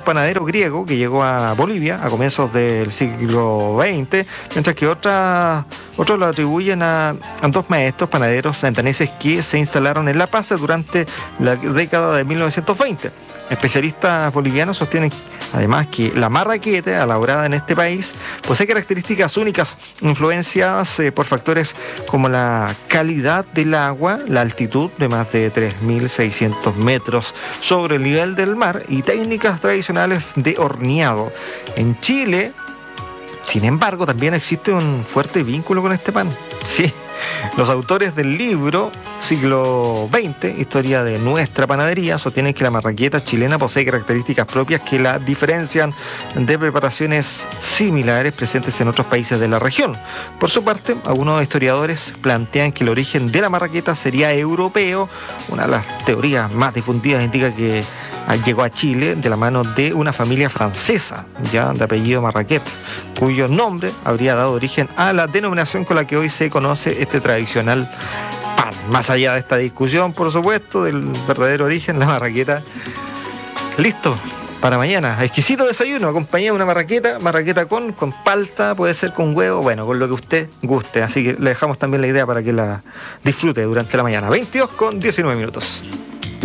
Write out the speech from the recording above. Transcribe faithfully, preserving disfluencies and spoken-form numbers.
panadero griego que llegó a Bolivia a comienzos del siglo veinte, mientras que otras, otros lo atribuyen a, a dos maestros panaderos santaneses que se instalaron en La Paz durante la década de mil novecientos veinte. Especialistas bolivianos sostienen además que la marraqueta elaborada en este país posee características únicas influenciadas eh, por factores como la calidad del agua, la altitud de más de tres mil seiscientos metros sobre el nivel del mar y técnicas tradicionales de horneado. En Chile, sin embargo, también existe un fuerte vínculo con este pan. Sí. Los autores del libro Siglo veinte, Historia de nuestra panadería, sostienen que la marraqueta chilena posee características propias que la diferencian de preparaciones similares presentes en otros países de la región. Por su parte, algunos historiadores plantean que el origen de la marraqueta sería europeo. Una de las teorías más difundidas indica que llegó a Chile de la mano de una familia francesa, ya de apellido Marraquet, cuyo nombre habría dado origen a la denominación con la que hoy se conoce este tradicional pan. Más allá de esta discusión, por supuesto, del verdadero origen, la marraqueta, listo para mañana. Exquisito desayuno, acompañado de una marraqueta, marraqueta con, con palta, puede ser con huevo, bueno, con lo que usted guste. Así que le dejamos también la idea para que la disfrute durante la mañana. veintidós con diecinueve minutos.